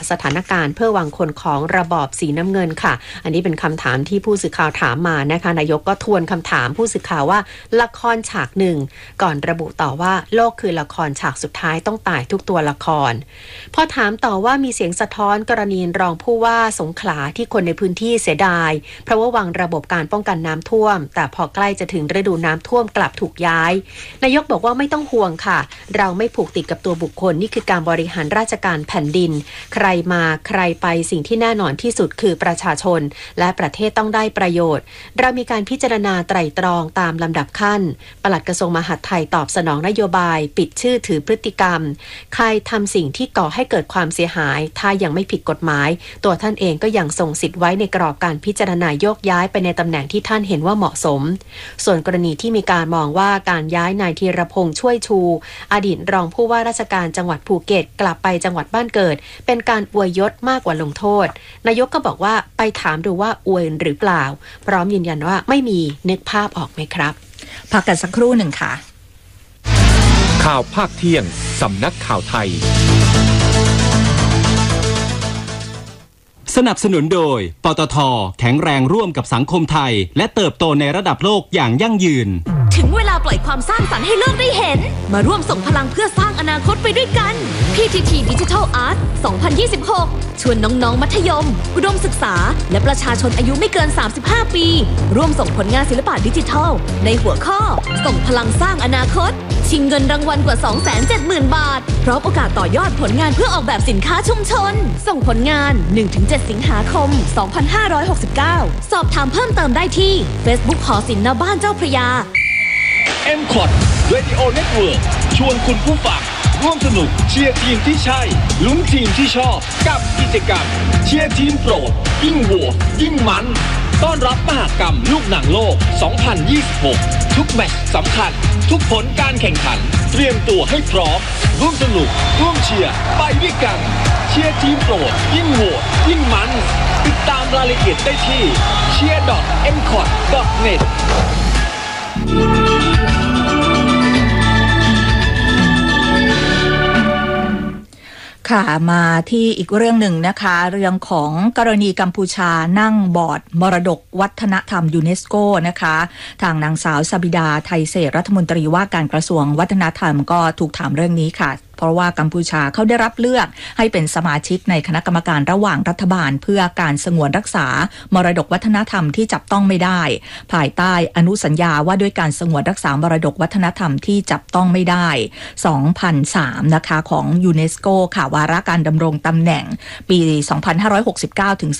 สถานการณ์เพื่อวางคนของระบอบสีน้ำเงินค่ะอันนี้เป็นคำถามที่ผู้สื่อข่าวถามมานะคะนายกก็ทวนคำถามผู้สื่อข่าวว่าละครฉากหนึ่งก่อนระบุต่อว่าโลกคือละครฉากสุดท้ายต้องตายทุกตัวละครพอถามต่อว่ามีเสียงสะท้อนกรณีรองผู้ว่าสงขลาที่คนในพื้นที่เสียดายเพราะว่าวางระบบการป้องกันน้ำท่วมแต่พอใกล้จะถึงฤดูน้ำท่วมกลับถูกย้ายนายกบอกว่าไม่ต้องห่วงค่ะเราไม่ผูกติดกับตัวบุคคลนี่คือการบริหารราชการแผ่นดินใครมาใครไปสิ่งที่แน่นอนที่สุดคือประชาชนและประเทศต้องได้ประโยชน์เรามีการพิจารณาไตร่ตรองตามลำดับขั้นปลัดกระทรวงมหาดไทยตอบสนองนโยบายปิดชื่อถือพฤติกรรมใครทำสิ่งที่ก่อให้เกิดความเสียหายถ้ายังไม่ผิดกฎหมายตัวท่านเองก็ยังทรงสิทธิ์ไว้ในกรอบการพิจารณาโยกย้ายไปในตำแหน่งที่ท่านเห็นว่าเหมาะสมส่วนกรณีที่มีการมองว่าการย้ายนายธีรพงษ์ช่วยชูอดีตรองผู้ว่าราชการจังหวัดภูเก็ตกลับไปจังหวัดบ้านเกิดเป็นการอวยยศมากกว่าลงโทษนายกก็บอกว่าไปถามดูว่าอวยหรือเปล่าพร้อมยืนยันว่าไม่มีนึกภาพออกไหมครับพักกันสักครู่หนึ่งค่ะข่าวภาคเที่ยงสำนักข่าวไทยสนับสนุนโดยปตท.แข็งแรงร่วมกับสังคมไทยและเติบโตในระดับโลกอย่างยั่งยืนถึงเวลาปล่อยความสร้างสรรค์ให้โลกได้เห็นมาร่วมส่งพลังเพื่อสร้างอนาคตไปด้วยกัน PTT Digital Art 2026 ชวนน้องๆมัธยมอุดมศึกษาและประชาชนอายุไม่เกิน35ปีร่วมส่งผลงานศิลปะดิจิทัลในหัวข้อส่งพลังสร้างอนาคตชิงเงินรางวัลกว่า 270,000 บาทพร้อมโอกาสต่อยอดผลงานเพื่อออกแบบสินค้าชุมชนส่งผลงาน 1-7 สิงหาคม 2569 สอบถามเพิ่มเติมได้ที่ Facebook หอศิลป์ณบ้านเจ้าพระยา M-Cot Radio Network ชวนคุณผู้ฟังร่วมสนุกเชียร์ทีมที่ใช่ลุ้นทีมที่ชอบกับกิจกรรมเชียร์ทีมโปรดยิ่งโหวตยิ่งมันต้อนรับมหกรรมลูกหนังโลก 2026 ทุกแมตช์สำคัญทุกผลการแข่งขันเตรียมตัวให้พร้อมร่วมสนุกร่วมเชียร์ไปด้วยกันเชียร์ทีมโปรดยิ่งโหวตยิ่งมันติดตามรายละเอียดได้ที่ cheer.mcot.net ค่ะมาที่อีกเรื่องหนึ่งนะคะเรื่องของกรณีกัมพูชานั่งบอร์ดมรดกวัฒนธรรมยูเนสโกนะคะทางนางสาวซาบิดาไทยเศรษฐ์รัฐมนตรีว่าการกระทรวงวัฒนธรรมก็ถูกถามเรื่องนี้ค่ะเพราะว่ากัมพูชาเขาได้รับเลือกให้เป็นสมาชิกในคณะกรรมการระหว่างรัฐบาลเพื่อการสงวนรักษามรดกวัฒนธรรมที่จับต้องไม่ได้ภายใต้อนุสัญญาว่าด้วยการสงวนรักษามรดกวัฒนธรรมที่จับต้องไม่ได้ 2003 นะคะของยูเนสโกค่ะวาระการดำรงตำแหน่งปี 2569 ถึง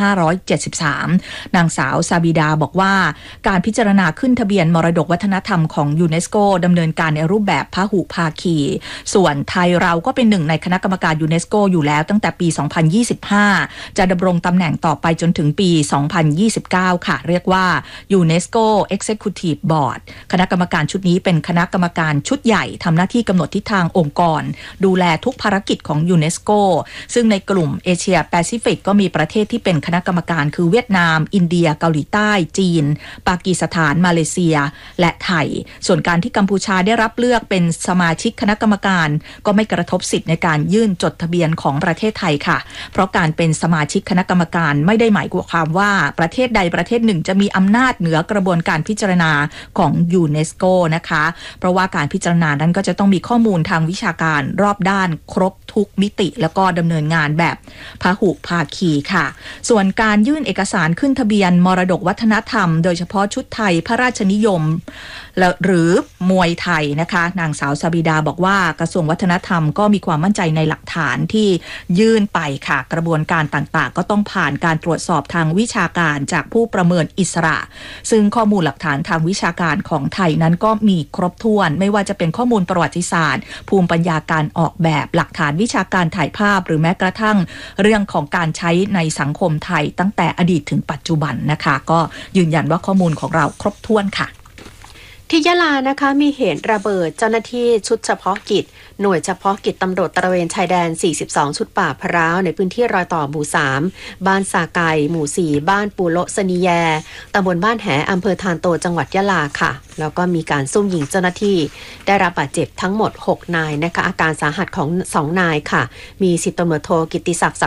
2573 นางสาวซาบิดาบอกว่าการพิจารณาขึ้นทะเบียนมรดกวัฒนธรรมของยูเนสโกดำเนินการในรูปแบบพหุภาคีส่วนไทยเราก็เป็นหนึ่งในคณะกรรมการยูเนสโกอยู่แล้วตั้งแต่ปี 2025 จะดำรงตำแหน่งต่อไปจนถึงปี 2029 ค่ะเรียกว่า UNESCO Executive Board คณะกรรมการชุดนี้เป็นคณะกรรมการชุดใหญ่ทำหน้าที่กำหนดทิศทางองค์กรดูแลทุกภารกิจของยูเนสโกซึ่งในกลุ่มเอเชียแปซิฟิกก็มีประเทศที่เป็นคณะกรรมการคือเวียดนามอินเดียเกาหลีใต้จีนปากีสถานมาเลเซียและไทยส่วนการที่กัมพูชาได้รับเลือกเป็นสมาชิกคณะกรรมการก็ไม่กระทบสิทธิ์ในการยื่นจดทะเบียนของประเทศไทยค่ะเพราะการเป็นสมาชิกคณะกรรมการไม่ได้หมายความว่าประเทศใดประเทศหนึ่งจะมีอำนาจเหนือกระบวนการพิจารณาของยูเนสโกนะคะเพราะว่าการพิจารณานั้นก็จะต้องมีข้อมูลทางวิชาการรอบด้านครบทุกมิติแล้วก็ดำเนินงานแบบพหุภาคีค่ะส่วนการยื่นเอกสารขึ้นทะเบียนมรดกวัฒนธรรมโดยเฉพาะชุดไทยพระราชนิยมหรือมวยไทยนะคะนางสาวซาบิดาบอกว่ากระทรวงวัฒนธรรมก็มีความมั่นใจในหลักฐานที่ยื่นไปค่ะกระบวนการต่างๆก็ต้องผ่านการตรวจสอบทางวิชาการจากผู้ประเมินอิสระซึ่งข้อมูลหลักฐานทางวิชาการของไทยนั้นก็มีครบถ้วนไม่ว่าจะเป็นข้อมูลประวัติศาสตร์ภูมิปัญญาการออกแบบหลักฐานวิชาการถ่ายภาพหรือแม้กระทั่งเรื่องของการใช้ในสังคมไทยตั้งแต่อดีตถึงปัจจุบันนะคะก็ยืนยันว่าข้อมูลของเราครบถ้วนค่ะที่ยะลานะคะมีเหตุระเบิดเจ้าหน้าที่ชุดเฉพาะกิจหน่วยเฉพาะกิจตำรวจตระเวนชายแดน42ชุดป่าพร้าวในพื้นที่รอยต่อหมู่3บ้านสาไก่หมู่4บ้านปูโละสนีแยตำบลบ้านแหอำเภอธารโตจังหวัดยะลาค่ะแล้วก็มีการซุ่มยิงเจ้าหน้าที่ได้รับบาดเจ็บทั้งหมด6นายนะคะอาการสาหัสของ2นายค่ะมี10ตำรวจโทกิตติศักดิ์